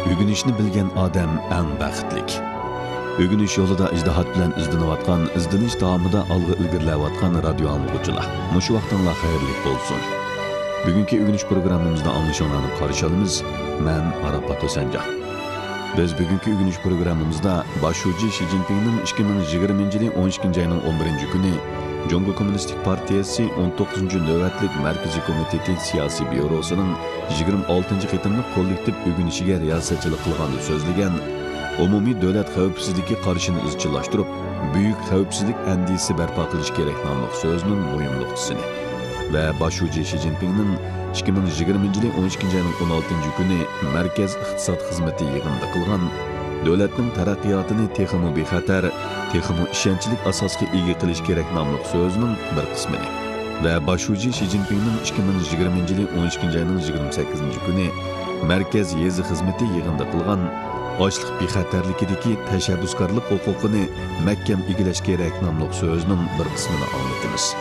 Ögünüşni bilgen odam eng baxtlik. Ögünüş yo'lida ijtihod bilan izlanayotgan, izlanish davomida olg'a ilgarilayotgan radio anglag'uvchilar. Mushu vaqtinglar xayrli bo'lsin. Bugungi ögünüş programmamizda anglashinglarni qarshi olamiz. Men Arafat O'sanjon. Biz bugungi ögünüş programmamizda Başuji Xi Jinpingning 2020-yil 12-oyning 11-kuni Jongo Kommunistik Partiyasi 19 navbatlik Markaziy komiteti siyosiy byurosining 26-qitimli kollektiv ögünüşiga riyosatchilik qilganini so'zlagan umumiy davlat xavfsizligi qarshini izchillashtirib, buyuk xavfsizlik andisi barpo qilish kerak nomli so'zning muhim nuqtasini va Başuji Xi Jinpingning 2020-yil 12-oyning 16-kuni Markaz iqtisod xizmati yig'inida qilgan davlatning taraqqiyotini texmo bexatar, texmo ishonchlik asosga ega qilish kerak nomli so'zning bir qismini va Başuji Xi Jinpingning 2020-yil 12-oyning 28-kuni Markaz yezi xizmati yig'inida qilgan ochliq bexatarlikidagi tashabbuskorlik huquqini mahkam egilash kerak nomli so'zning bir qismini anlatamiz.